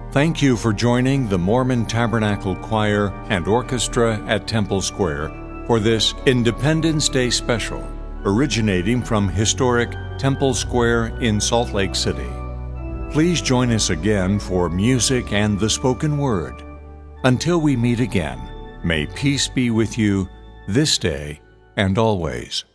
Thank you for joining the Mormon Tabernacle Choir and Orchestra at Temple Square for this Independence Day special, originating from historic Temple Square in Salt Lake City. Please join us again for music and the spoken word. Until we meet again, may peace be with you this day and always.